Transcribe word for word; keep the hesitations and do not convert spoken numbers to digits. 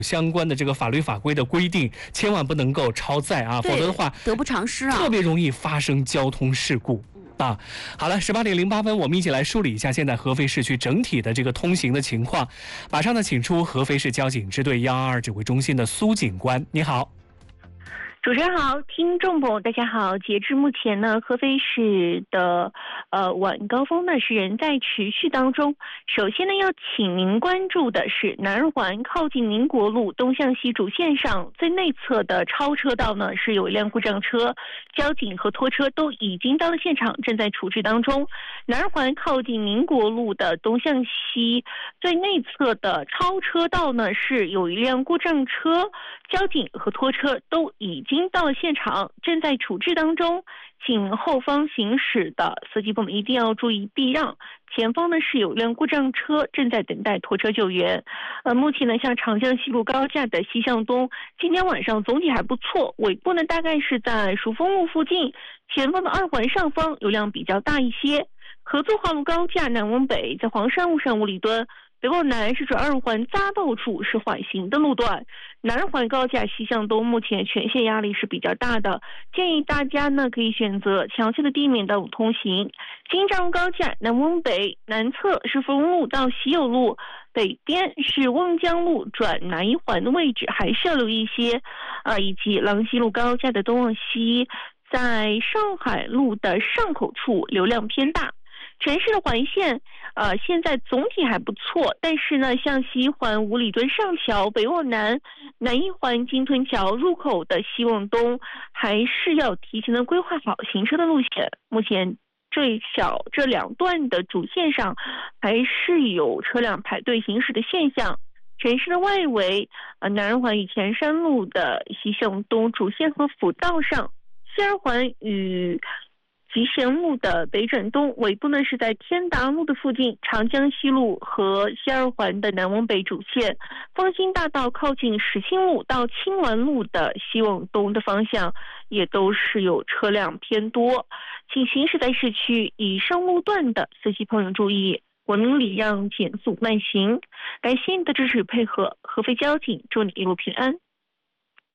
相关的这个法律法规的规定，千万不能够超载啊，否则的话得不偿失啊， 特别容易发生交通事故。啊，好了，十八点零八分，我们一起来梳理一下现在合肥市区整体的这个通行的情况。马上呢，请出合肥市交警支队幺二二指挥中心的苏警官，你好。 主持人好，听众朋友大家好。截至目前呢，合肥市的呃晚高峰呢是仍在持续当中。首先呢，要请您关注的是南二环靠近宁国路东向西主线上最内侧的超车道呢是有一辆故障车，交警和拖车都已经到了现场，正在处置当中。南二环靠近宁国路的东向西最内侧的超车道呢是有一辆故障车，交警和拖车都已经已经到了现场，正在处置当中，请后方行驶的司机朋友们一定要注意避让。前方呢是有辆故障车正在等待拖车救援。呃，目前呢，像长江西路高架的西向东，今天晚上总体还不错，尾部呢大概是在蜀峰路附近，前方的二环上方流量比较大一些。合作化路高架南往北，在黄山路上五里墩。北往南是指二环匝道处是缓行的路段，南二环高架西向东目前全线压力是比较大的，建议大家呢可以选择强线的地面道路通行。京藏路高架南往北，南侧是芙蓉路到喜友路，北边是瓮江路转南一环的位置还是要留意一些，呃，以及郎西路高架的东往西，在上海路的上口处流量偏大。城市的环线，呃，现在总体还不错，但是呢，像西环五里墩上桥北往南，南一环金屯桥入口的西往东，还是要提前的规划好行车的路线。目前最小这两段的主线上，还是有车辆排队行驶的现象。城市的外围，呃，南二环与前山路的西向东主线和辅道上，西二环与集贤路的北转东，尾部呢是在天达路的附近，长江西路和西二环的南往北主线，方兴大道靠近石青路到青鸾路的西往东的方向，也都是有车辆偏多，请行驶在市区以上路段的司机朋友注意，文明礼让，减速慢行。感谢你的支持与配合，合肥交警祝你一路平安。